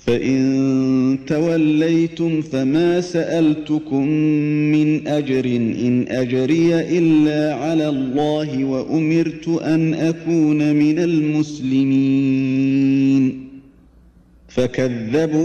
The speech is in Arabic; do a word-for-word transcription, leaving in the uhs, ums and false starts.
فإن توليتم فما سألتكم من أجر إن أجري إلا على الله وأمرت أن أكون من المسلمين فكذبوا